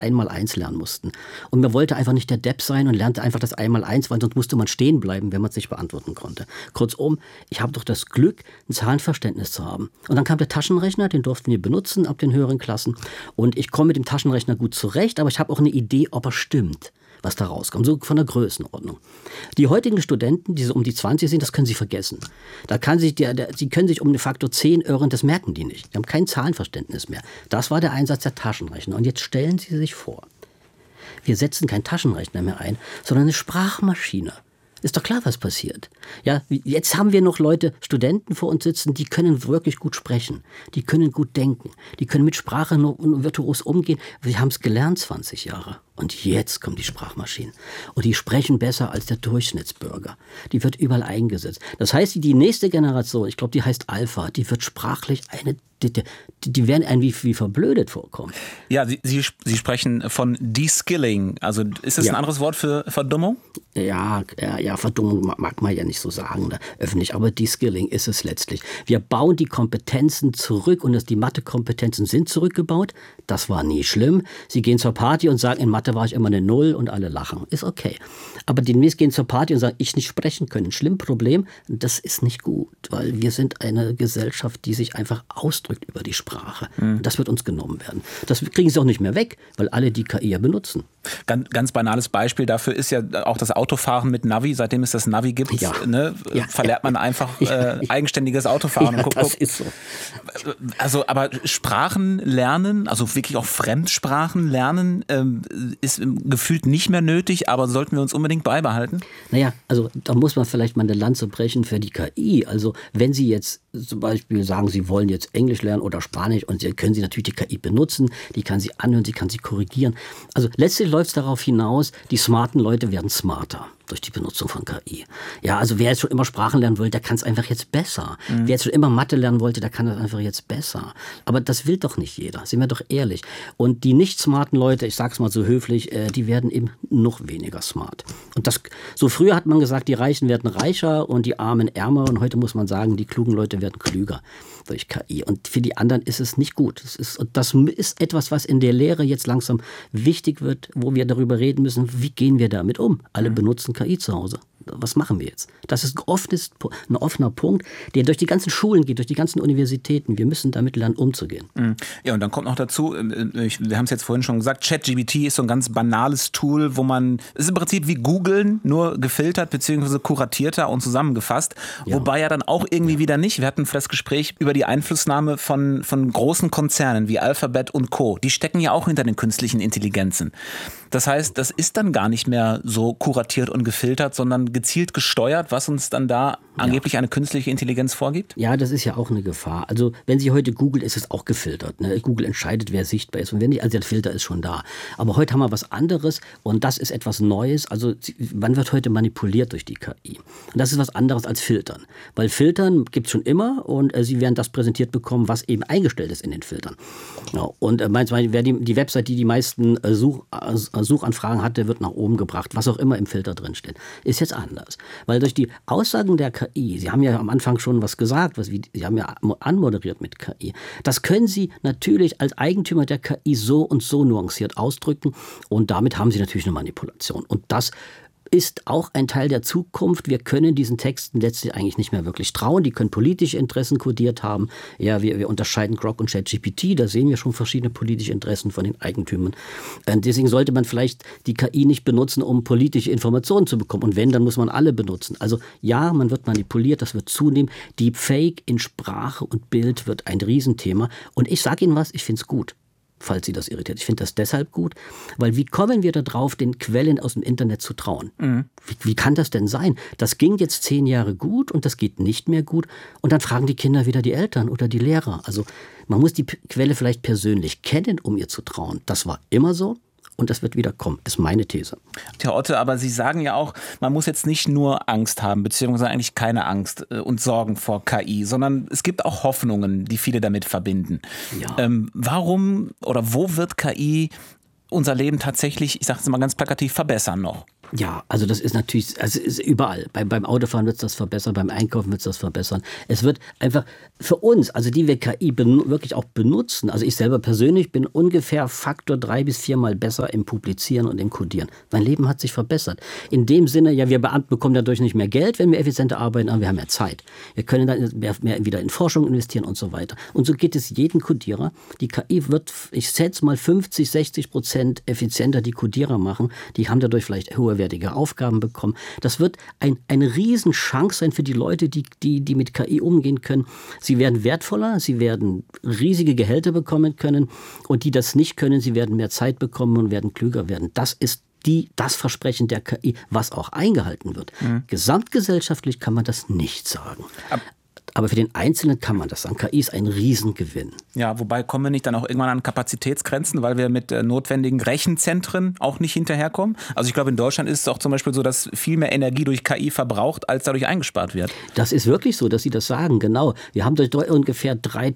Einmaleins lernen mussten. Und man wollte einfach nicht der Depp sein und lernte einfach das Einmaleins, weil sonst musste man stehen bleiben, wenn man es nicht beantworten konnte. Kurzum, ich habe doch das Glück, ein Zahlenverständnis zu haben. Und dann kam der Taschenrechner, den durften wir benutzen ab den höheren Klassen. Und ich komme mit dem Taschenrechner gut zurecht, aber ich habe auch eine Idee, ob er stimmt, was da rauskommt, so von der Größenordnung. Die heutigen Studenten, die so um die 20 sind, das können sie vergessen. Sie können sich um den Faktor 10 irren, das merken die nicht. Die haben kein Zahlenverständnis mehr. Das war der Einsatz der Taschenrechner. Und jetzt stellen Sie sich vor, wir setzen keinen Taschenrechner mehr ein, sondern eine Sprachmaschine. Ist doch klar, was passiert. Ja, jetzt haben wir noch Studenten vor uns sitzen, die können wirklich gut sprechen. Die können gut denken. Die können mit Sprache nur virtuos umgehen. Wir haben es gelernt 20 Jahre. Und jetzt kommen die Sprachmaschinen. Und die sprechen besser als der Durchschnittsbürger. Die wird überall eingesetzt. Das heißt, die nächste Generation, ich glaube, die heißt Alpha, die wird sprachlich die werden einem wie verblödet vorkommen. Ja, Sie sprechen von De-Skilling. Also ist das ein anderes Wort für Verdummung? Ja, Verdummung mag man ja nicht so sagen, ne, öffentlich, aber De-Skilling ist es letztlich. Wir bauen die Kompetenzen zurück und die Mathe-Kompetenzen sind zurückgebaut. Das war nie schlimm. Sie gehen zur Party und sagen, in Mathe war ich immer eine Null und alle lachen. Ist okay. Aber demnächst gehen zur Party und sagen, ich nicht sprechen können. Schlimm, Problem. Das ist nicht gut, weil wir sind eine Gesellschaft, die sich einfach ausdrückt über die Sprache. Das wird uns genommen werden. Das kriegen sie auch nicht mehr weg, weil alle die KI ja benutzen. Ganz banales Beispiel dafür ist ja auch das Autofahren mit Navi. Seitdem es das Navi gibt, verlernt man einfach eigenständiges Autofahren. Ja, das ist so. Also, aber Sprachen lernen, also wirklich auch Fremdsprachen lernen, ist gefühlt nicht mehr nötig, aber sollten wir uns unbedingt beibehalten? Naja, also da muss man vielleicht mal eine Lanze brechen für die KI. Also wenn Sie jetzt zum Beispiel sagen, Sie wollen jetzt Englisch lernen oder Spanisch und können Sie natürlich die KI benutzen, die kann Sie anhören, sie kann Sie korrigieren. Also letztlich läuft es darauf hinaus, die smarten Leute werden smarter durch die Benutzung von KI. Ja, also wer jetzt schon immer Sprachen lernen wollte, der kann es einfach jetzt besser. Wer jetzt schon immer Mathe lernen wollte, der kann das einfach jetzt besser. Aber das will doch nicht jeder, sind wir doch ehrlich. Und die nicht smarten Leute, ich sag's mal so höflich, die werden eben noch weniger smart. Und so früher hat man gesagt, die Reichen werden reicher und die Armen ärmer. Und heute muss man sagen, die klugen Leute werden klüger durch KI. Und für die anderen ist es nicht gut. Das ist etwas, was in der Lehre jetzt langsam wichtig wird, wo wir darüber reden müssen, wie gehen wir damit um? Alle benutzen KI zu Hause. Was machen wir jetzt? Das ist ein offener Punkt, der durch die ganzen Schulen geht, durch die ganzen Universitäten. Wir müssen damit lernen, umzugehen. Ja, und dann kommt noch dazu, wir haben es jetzt vorhin schon gesagt, ChatGPT ist so ein ganz banales Tool, es ist im Prinzip wie Googlen, nur gefiltert bzw. kuratierter und zusammengefasst. Ja. Wobei ja dann auch irgendwie wieder nicht. Wir hatten das Gespräch über die Einflussnahme von großen Konzernen wie Alphabet und Co. Die stecken ja auch hinter den künstlichen Intelligenzen. Das heißt, das ist dann gar nicht mehr so kuratiert und gefiltert, sondern gezielt gesteuert, was uns dann da angeblich eine künstliche Intelligenz vorgibt? Ja, das ist ja auch eine Gefahr. Also wenn Sie heute googeln, ist es auch gefiltert. Ne? Google entscheidet, wer sichtbar ist. Und wenn nicht, also der Filter ist schon da. Aber heute haben wir was anderes und das ist etwas Neues. Also man wird heute manipuliert durch die KI. Und das ist was anderes als Filtern. Weil Filtern gibt es schon immer und Sie werden das präsentiert bekommen, was eben eingestellt ist in den Filtern. Ja, und wer die Website, die meisten Suchanfragen hatte, wird nach oben gebracht, was auch immer im Filter drin steht. Ist jetzt anders. Weil durch die Aussagen der KI, Sie haben ja am Anfang schon was gesagt, Sie haben ja anmoderiert mit KI, das können Sie natürlich als Eigentümer der KI so und so nuanciert ausdrücken und damit haben Sie natürlich eine Manipulation. Und das ist auch ein Teil der Zukunft. Wir können diesen Texten letztlich eigentlich nicht mehr wirklich trauen. Die können politische Interessen kodiert haben. Ja, wir unterscheiden Grok und ChatGPT. Da sehen wir schon verschiedene politische Interessen von den Eigentümern. Deswegen sollte man vielleicht die KI nicht benutzen, um politische Informationen zu bekommen. Und wenn, dann muss man alle benutzen. Also ja, man wird manipuliert, das wird zunehmen. Deepfake in Sprache und Bild wird ein Riesenthema. Und ich sage Ihnen was, ich finde es gut, falls Sie das irritiert. Ich finde das deshalb gut, weil wie kommen wir da drauf, den Quellen aus dem Internet zu trauen? Wie kann das denn sein? Das ging jetzt 10 Jahre gut und das geht nicht mehr gut und dann fragen die Kinder wieder die Eltern oder die Lehrer. Also man muss die Quelle vielleicht persönlich kennen, um ihr zu trauen. Das war immer so. Und das wird wieder kommen, ist meine These. Herr Otte, aber Sie sagen ja auch, man muss jetzt nicht nur Angst haben, beziehungsweise eigentlich keine Angst und Sorgen vor KI, sondern es gibt auch Hoffnungen, die viele damit verbinden. Ja. Warum oder wo wird KI unser Leben tatsächlich, ich sage es mal ganz plakativ, verbessern noch? Ja, also das ist natürlich, also ist überall. Beim Autofahren wird es das verbessern, beim Einkaufen wird es das verbessern. Es wird einfach für uns, also die wir KI wirklich auch benutzen, also ich selber persönlich bin ungefähr Faktor 3 bis 4 Mal besser im Publizieren und im Codieren. Mein Leben hat sich verbessert. In dem Sinne, ja, wir Beamten bekommen dadurch nicht mehr Geld, wenn wir effizienter arbeiten, aber wir haben mehr Zeit. Wir können dann mehr wieder in Forschung investieren und so weiter. Und so geht es jedem Codierer. Die KI wird, ich schätze mal 50-60% effizienter die Codierer machen. Die haben dadurch vielleicht hohe Aufgaben bekommen. Das wird eine Riesenchance sein für die Leute, die mit KI umgehen können. Sie werden wertvoller, sie werden riesige Gehälter bekommen können und die das nicht können, sie werden mehr Zeit bekommen und werden klüger werden. Das ist das Versprechen der KI, was auch eingehalten wird. Gesamtgesellschaftlich kann man das nicht sagen. Aber für den Einzelnen kann man das sagen. KI ist ein Riesengewinn. Ja, wobei kommen wir nicht dann auch irgendwann an Kapazitätsgrenzen, weil wir mit notwendigen Rechenzentren auch nicht hinterherkommen? Also ich glaube, in Deutschland ist es auch zum Beispiel so, dass viel mehr Energie durch KI verbraucht, als dadurch eingespart wird. Das ist wirklich so, dass Sie das sagen, genau. Wir haben durch ungefähr 3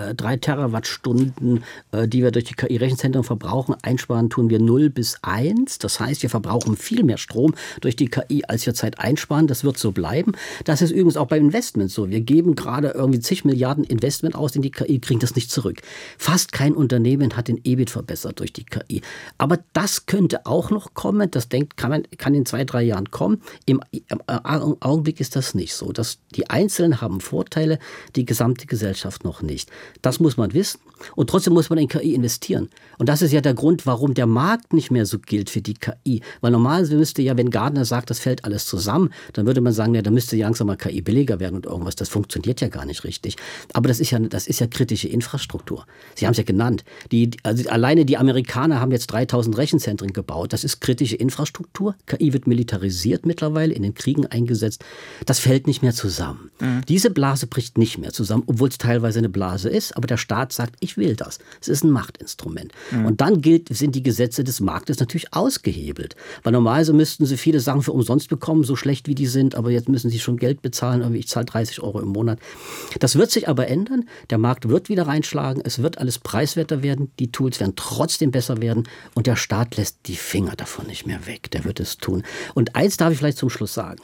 Terawattstunden, die wir durch die KI-Rechenzentren verbrauchen. Einsparen tun wir 0 bis 1. Das heißt, wir verbrauchen viel mehr Strom durch die KI, als wir Zeit einsparen. Das wird so bleiben. Das ist übrigens auch bei Investments so. Wir geben gerade irgendwie zig Milliarden Investment aus in die KI, kriegen das nicht zurück. Fast kein Unternehmen hat den EBIT verbessert durch die KI. Aber das könnte auch noch kommen. Das kann in 2-3 Jahren kommen. Im Augenblick ist das nicht so. Die Einzelnen haben Vorteile, die gesamte Gesellschaft noch nicht. Das muss man wissen. Und trotzdem muss man in KI investieren. Und das ist ja der Grund, warum der Markt nicht mehr so gilt für die KI. Weil normalerweise müsste ja, wenn Gartner sagt, das fällt alles zusammen, dann würde man sagen, ja, da müsste langsam mal KI billiger werden und irgendwas. Das funktioniert ja gar nicht richtig. Aber das ist ja kritische Infrastruktur. Sie haben es ja genannt. Also alleine die Amerikaner haben jetzt 3000 Rechenzentren gebaut. Das ist kritische Infrastruktur. KI wird militarisiert mittlerweile, in den Kriegen eingesetzt. Das fällt nicht mehr zusammen. Diese Blase bricht nicht mehr zusammen, obwohl es teilweise eine Blase ist. Aber der Staat sagt, ich will das. Es ist ein Machtinstrument. Und dann sind die Gesetze des Marktes natürlich ausgehebelt. Weil normalerweise müssten sie viele Sachen für umsonst bekommen, so schlecht wie die sind. Aber jetzt müssen sie schon Geld bezahlen. Ich zahle 30 € im Monat. Das wird sich aber ändern. Der Markt wird wieder reinschlagen. Es wird alles preiswerter werden. Die Tools werden trotzdem besser werden. Und der Staat lässt die Finger davon nicht mehr weg. Der wird es tun. Und eins darf ich vielleicht zum Schluss sagen.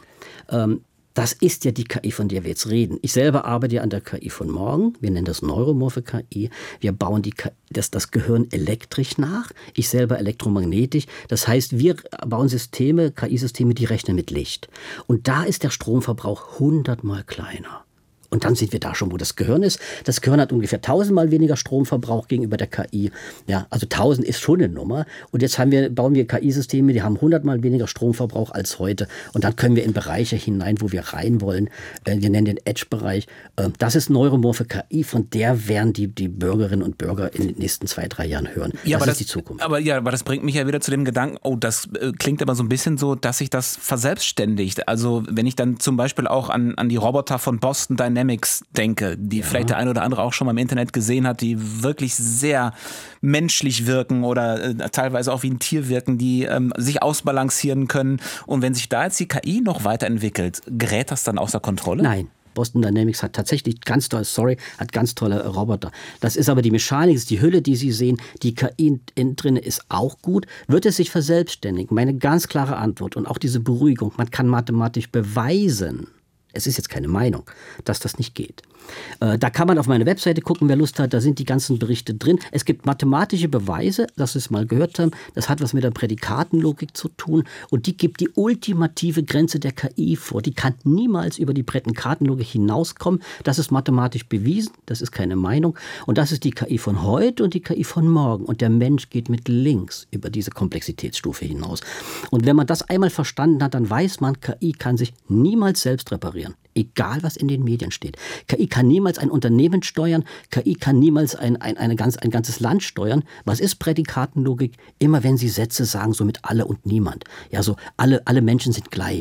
Das ist ja die KI, von der wir jetzt reden. Ich selber arbeite ja an der KI von morgen. Wir nennen das neuromorphe KI. Wir bauen das Gehirn elektrisch nach. Ich selber elektromagnetisch. Das heißt, wir bauen KI-Systeme, die rechnen mit Licht. Und da ist der Stromverbrauch 100-mal kleiner. Und dann sind wir da schon, wo das Gehirn ist. Das Gehirn hat ungefähr 1000-mal weniger Stromverbrauch gegenüber der KI. Ja, also 1000 ist schon eine Nummer. Und jetzt bauen wir KI-Systeme, die haben 100-mal weniger Stromverbrauch als heute. Und dann können wir in Bereiche hinein, wo wir rein wollen. Wir nennen den Edge-Bereich. Das ist neuromorphe KI, von der werden die Bürgerinnen und Bürger in den nächsten 2-3 Jahren hören. Ja, das ist die Zukunft. Aber das bringt mich ja wieder zu dem Gedanken, das klingt aber so ein bisschen so, dass sich das verselbstständigt. Also wenn ich dann zum Beispiel auch an die Roboter von Boston Dynamics denke, die vielleicht der eine oder andere auch schon mal im Internet gesehen hat, die wirklich sehr menschlich wirken oder teilweise auch wie ein Tier wirken, die sich ausbalancieren können. Und wenn sich da jetzt die KI noch weiterentwickelt, gerät das dann außer Kontrolle? Nein. Boston Dynamics hat tatsächlich ganz tolle Roboter. Das ist aber die Mechanik, ist die Hülle, die Sie sehen. Die KI innen drin ist auch gut. Wird es sich verselbstständigen? Meine ganz klare Antwort und auch diese Beruhigung. Man kann mathematisch beweisen, es ist jetzt keine Meinung, dass das nicht geht. Da kann man auf meine Webseite gucken, wer Lust hat, da sind die ganzen Berichte drin. Es gibt mathematische Beweise, dass Sie es mal gehört haben, das hat was mit der Prädikatenlogik zu tun und die gibt die ultimative Grenze der KI vor. Die kann niemals über die Prädikatenlogik hinauskommen. Das ist mathematisch bewiesen, das ist keine Meinung und das ist die KI von heute und die KI von morgen und der Mensch geht mit links über diese Komplexitätsstufe hinaus. Und wenn man das einmal verstanden hat, dann weiß man, KI kann sich niemals selbst reparieren. Egal, was in den Medien steht. KI kann niemals ein Unternehmen steuern. KI kann niemals ein ganzes Land steuern. Was ist Prädikatenlogik? Immer wenn Sie Sätze sagen, so mit alle und niemand. Ja, so alle Menschen sind gleich.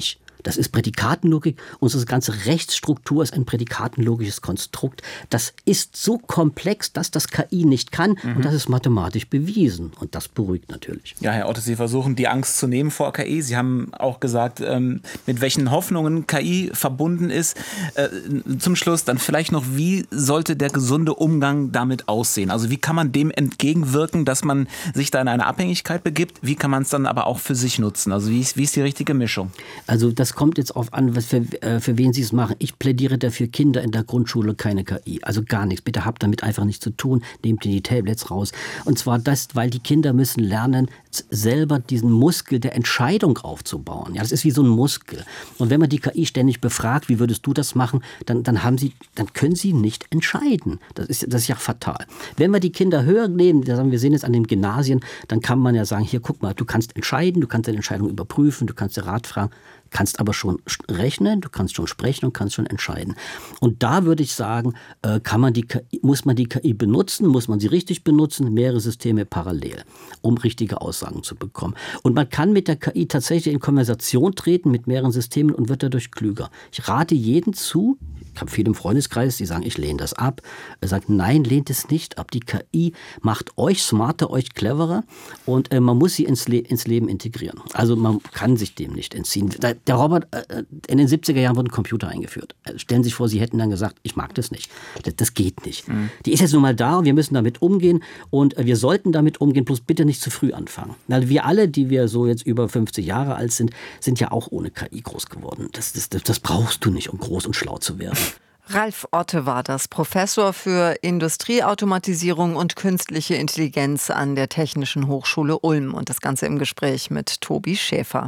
Das ist Prädikatenlogik. Unsere ganze Rechtsstruktur ist ein prädikatenlogisches Konstrukt. Das ist so komplex, dass das KI nicht kann. Und das ist mathematisch bewiesen. Und das beruhigt natürlich. Ja, Herr Ottes, Sie versuchen, die Angst zu nehmen vor KI. Sie haben auch gesagt, mit welchen Hoffnungen KI verbunden ist. Zum Schluss dann vielleicht noch, wie sollte der gesunde Umgang damit aussehen? Also wie kann man dem entgegenwirken, dass man sich da in eine Abhängigkeit begibt? Wie kann man es dann aber auch für sich nutzen? Also wie ist die richtige Mischung? Also das kommt jetzt auf an, für wen Sie es machen. Ich plädiere dafür, Kinder in der Grundschule keine KI. Also gar nichts. Bitte habt damit einfach nichts zu tun. Nehmt die Tablets raus. Und zwar das, weil die Kinder müssen lernen, selber diesen Muskel der Entscheidung aufzubauen. Ja, das ist wie so ein Muskel. Und wenn man die KI ständig befragt, wie würdest du das machen, dann können sie nicht entscheiden. Das ist ja fatal. Wenn wir die Kinder höher nehmen, wir sehen es an den Gymnasien, dann kann man ja sagen, hier guck mal, du kannst entscheiden, du kannst deine Entscheidung überprüfen, du kannst dir Rat fragen, kannst aber schon rechnen, du kannst schon sprechen und kannst schon entscheiden. Und da würde ich sagen, muss man die KI benutzen, muss man sie richtig benutzen, mehrere Systeme parallel, um richtige Aussagen zu bekommen. Und man kann mit der KI tatsächlich in Konversation treten mit mehreren Systemen und wird dadurch klüger. Ich rate jedem zu, ich habe viele im Freundeskreis, die sagen, ich lehne das ab. Er sagt, nein, lehnt es nicht ab. Die KI macht euch smarter, euch cleverer und man muss sie ins Leben integrieren. Also man kann sich dem nicht entziehen. Der Robert, in den 70er Jahren wurden Computer eingeführt. Stellen Sie sich vor, Sie hätten dann gesagt, ich mag das nicht. Das geht nicht. Die ist jetzt nun mal da und wir müssen damit umgehen und wir sollten damit umgehen, bloß bitte nicht zu früh anfangen. Weil wir alle, die wir so jetzt über 50 Jahre alt sind ja auch ohne KI groß geworden. Das brauchst du nicht, um groß und schlau zu werden. Ralf Otte war das, Professor für Industrieautomatisierung und künstliche Intelligenz an der Technischen Hochschule Ulm. Und das Ganze im Gespräch mit Tobi Schäfer.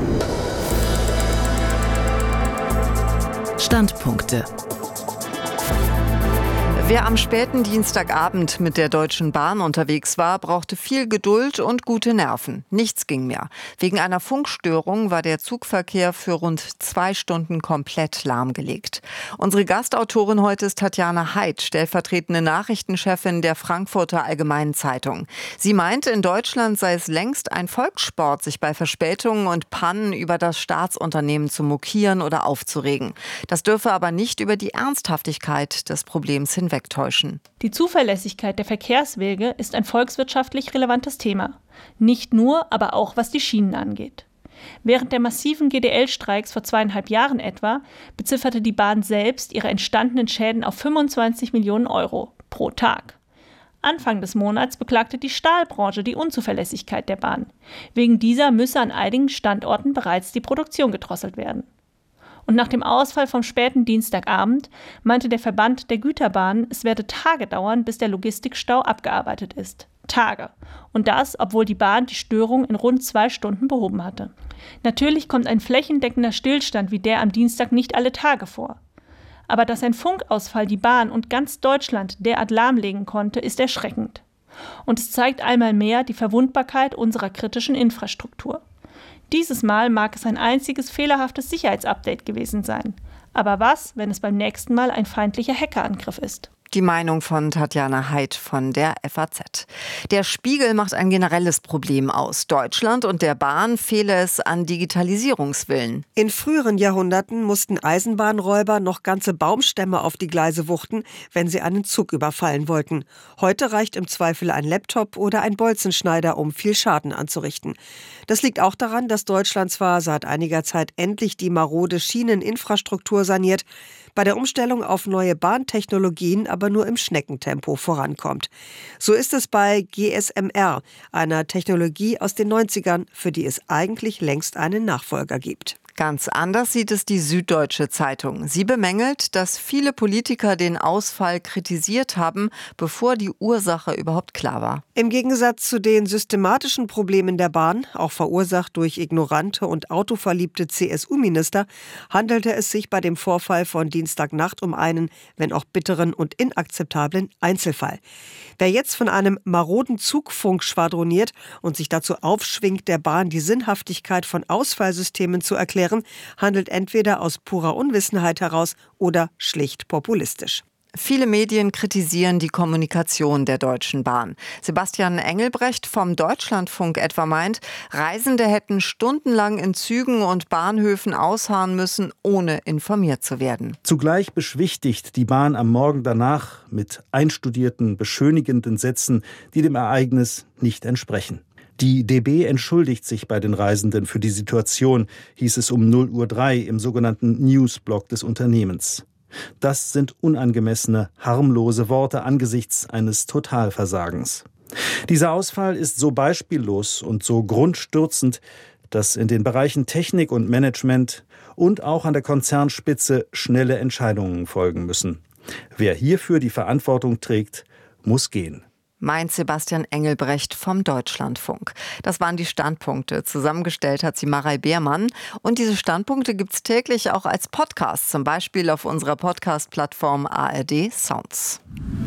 Standpunkte. Wer am späten Dienstagabend mit der Deutschen Bahn unterwegs war, brauchte viel Geduld und gute Nerven. Nichts ging mehr. Wegen einer Funkstörung war der Zugverkehr für rund 2 Stunden komplett lahmgelegt. Unsere Gastautorin heute ist Tatjana Heid, stellvertretende Nachrichtenchefin der Frankfurter Allgemeinen Zeitung. Sie meint, in Deutschland sei es längst ein Volkssport, sich bei Verspätungen und Pannen über das Staatsunternehmen zu mokieren oder aufzuregen. Das dürfe aber nicht über die Ernsthaftigkeit des Problems hinwegtäuschen. Die Zuverlässigkeit der Verkehrswege ist ein volkswirtschaftlich relevantes Thema. Nicht nur, aber auch was die Schienen angeht. Während der massiven GDL-Streiks vor 2,5 Jahren etwa bezifferte die Bahn selbst ihre entstandenen Schäden auf 25 Millionen Euro pro Tag. Anfang des Monats beklagte die Stahlbranche die Unzuverlässigkeit der Bahn. Wegen dieser müsse an einigen Standorten bereits die Produktion gedrosselt werden. Und nach dem Ausfall vom späten Dienstagabend meinte der Verband der Güterbahnen, es werde Tage dauern, bis der Logistikstau abgearbeitet ist. Tage. Und das, obwohl die Bahn die Störung in rund 2 Stunden behoben hatte. Natürlich kommt ein flächendeckender Stillstand wie der am Dienstag nicht alle Tage vor. Aber dass ein Funkausfall die Bahn und ganz Deutschland derart lahmlegen konnte, ist erschreckend. Und es zeigt einmal mehr die Verwundbarkeit unserer kritischen Infrastruktur. Dieses Mal mag es ein einziges fehlerhaftes Sicherheitsupdate gewesen sein. Aber was, wenn es beim nächsten Mal ein feindlicher Hackerangriff ist? Die Meinung von Tatjana Heid von der FAZ. Der Spiegel macht ein generelles Problem aus. Deutschland und der Bahn fehle es an Digitalisierungswillen. In früheren Jahrhunderten mussten Eisenbahnräuber noch ganze Baumstämme auf die Gleise wuchten, wenn sie einen Zug überfallen wollten. Heute reicht im Zweifel ein Laptop oder ein Bolzenschneider, um viel Schaden anzurichten. Das liegt auch daran, dass Deutschland zwar seit einiger Zeit endlich die marode Schieneninfrastruktur saniert, bei der Umstellung auf neue Bahntechnologien aber nur im Schneckentempo vorankommt. So ist es bei GSM-R, einer Technologie aus den 90ern, für die es eigentlich längst einen Nachfolger gibt. Ganz anders sieht es die Süddeutsche Zeitung. Sie bemängelt, dass viele Politiker den Ausfall kritisiert haben, bevor die Ursache überhaupt klar war. Im Gegensatz zu den systematischen Problemen der Bahn, auch verursacht durch ignorante und autoverliebte CSU-Minister, handelte es sich bei dem Vorfall von Dienstagnacht um einen, wenn auch bitteren und inakzeptablen Einzelfall. Wer jetzt von einem maroden Zugfunk schwadroniert und sich dazu aufschwingt, der Bahn die Sinnhaftigkeit von Ausfallsystemen zu erklären, handelt entweder aus purer Unwissenheit heraus oder schlicht populistisch. Viele Medien kritisieren die Kommunikation der Deutschen Bahn. Sebastian Engelbrecht vom Deutschlandfunk etwa meint, Reisende hätten stundenlang in Zügen und Bahnhöfen ausharren müssen, ohne informiert zu werden. Zugleich beschwichtigt die Bahn am Morgen danach mit einstudierten, beschönigenden Sätzen, die dem Ereignis nicht entsprechen. Die DB entschuldigt sich bei den Reisenden für die Situation, hieß es um 0:03 Uhr im sogenannten Newsblog des Unternehmens. Das sind unangemessene, harmlose Worte angesichts eines Totalversagens. Dieser Ausfall ist so beispiellos und so grundstürzend, dass in den Bereichen Technik und Management und auch an der Konzernspitze schnelle Entscheidungen folgen müssen. Wer hierfür die Verantwortung trägt, muss gehen. Meint Sebastian Engelbrecht vom Deutschlandfunk. Das waren die Standpunkte. Zusammengestellt hat sie Marei Beermann. Und diese Standpunkte gibt es täglich auch als Podcast, zum Beispiel auf unserer Podcast-Plattform ARD Sounds.